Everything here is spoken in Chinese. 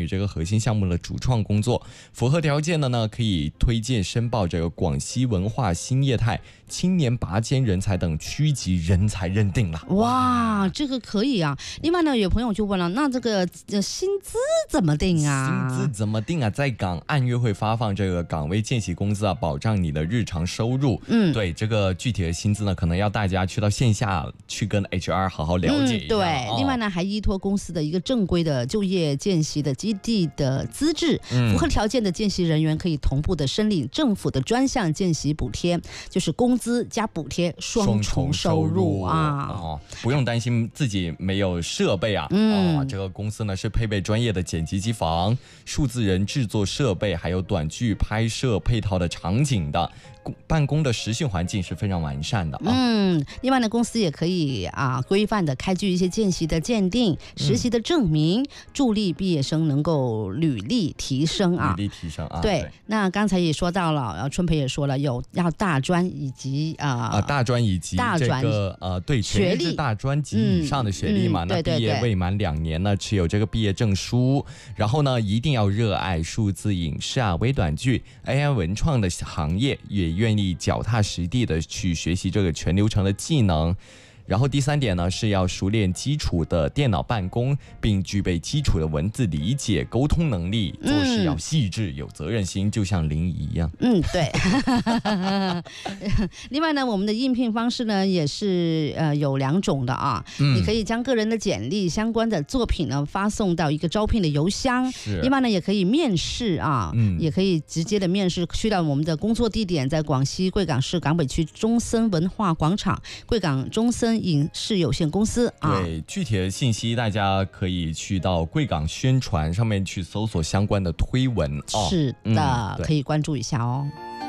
这个核心项目的主创工作。符合条件的呢，可以推荐申报这个广西文化新业态青年拔尖人才等区级人才认定了。 哇，这个可以啊。另外呢，有朋友就问了，那这个薪资怎么定啊？ 薪资怎么定啊？在岗按月会发放这个岗位见习工资啊，保障你的日常收入。对这个具体的薪资呢，可能要大家去到线下去跟 HR 好好了解一下。 对，另外呢，还依托公司的一个正规的就业见习的基地的资质，符合条件的见习人员可以同步的申领政府的专项见习补贴，就是工资加补贴双重收入啊。 不用担心自己没有设备啊。这个公司呢是配备专业的剪辑机房、数字人制作设备，还有短剧拍摄配套的场景的。办公的实训环境是非常完善的另外呢，公司也可以规范的开具一些见习的鉴定、实习的证明，助力毕业生能够履历提升啊。 履历提升啊。 对，那刚才也说到了，春培也说了，有要大专以及大专以及这个对学历是大专及以上的学历嘛，那毕业未满2年呢，持有这个毕业证书，然后呢，一定要热爱数字影视微短剧、AI 文创的行业，也愿意脚踏实地的去学习这个全流程的技能。然后第3点呢，是要熟练基础的电脑办公，并具备基础的文字理解、沟通能力，做事要细致、有责任心，就像林怡一样。 对。另外呢，我们的应聘方式呢也是有2种的啊。你可以将个人的简历相关的作品呢发送到一个招聘的邮箱。另外呢，也可以面试啊，也可以直接的面试，去到我们的工作地点，在广西贵港市港北区中森文化广场贵港中森影视有限公司对，具体的信息大家可以去到贵港宣传上面去搜索相关的推文。 是的，可以关注一下哦。